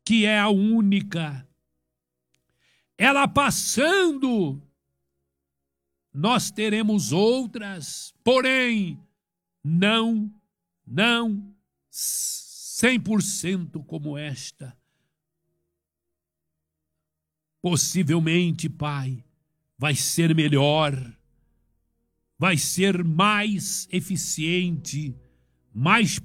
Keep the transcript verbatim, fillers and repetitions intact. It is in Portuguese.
que é a única. Ela passando, nós teremos outras, porém, não, não cem por cento como esta. Possivelmente, Pai, vai ser melhor, vai ser mais eficiente, mais